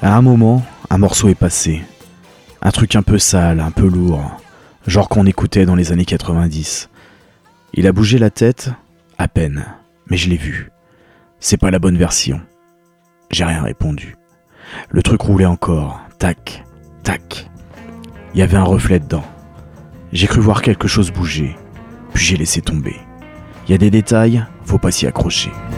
À un moment, un morceau est passé. Un truc un peu sale, un peu lourd, genre qu'on écoutait dans les années 90. Il a bougé la tête, à peine, mais je l'ai vu. C'est pas la bonne version. J'ai rien répondu. Le truc roulait encore, tac, tac. Il y avait un reflet dedans. J'ai cru voir quelque chose bouger, puis j'ai laissé tomber. Il y a des détails, faut pas s'y accrocher.